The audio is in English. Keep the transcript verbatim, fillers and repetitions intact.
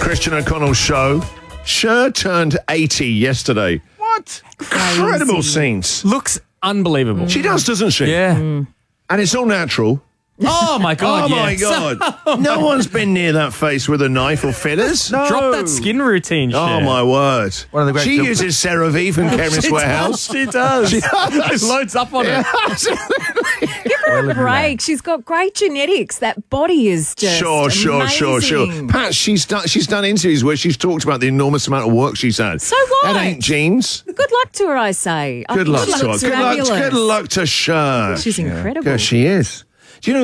Christian O'Connell show. Cher turned eighty yesterday. What? Incredible scenes. Looks unbelievable. She does, doesn't she? Yeah. And it's all natural. Oh, my God, Oh, my yes. God. No one's been near that face with a knife or fillers. No. Drop that skin routine, Oh, Cher. my word. One of the great she films. uses CeraVe from Chemist Warehouse. She does. She does. Loads up on it. Give her a break. She's got great genetics. That body is just Sure, sure, sure, sure. amazing. Pat, she's done, she's done interviews where she's talked about the enormous amount of work she's had. So what? That ain't genes. Good luck to her, I say. I Good think luck she to her. looks Good luck, fabulous. good luck to Cher. She's incredible. Because she is.